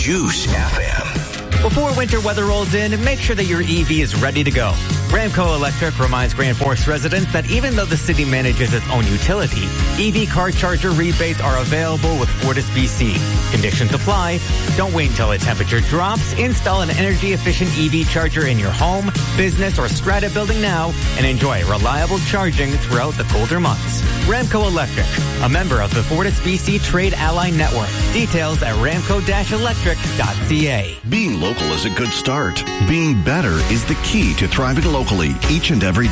Juice FM. Before winter weather rolls in, make sure that your EV is ready to go. Ramco Electric reminds Grand Forks residents that even though the city manages its own utility, EV car charger rebates are available with Fortis BC. Conditions apply. Don't wait until the temperature drops. Install an energy-efficient EV charger in your home, business, or strata building now and enjoy reliable charging throughout the colder months. Ramco Electric, a member of the Fortis BC Trade Ally Network. Details at ramco-electric.ca. Being local is a good start. Being better is the key to thriving locally each and every day.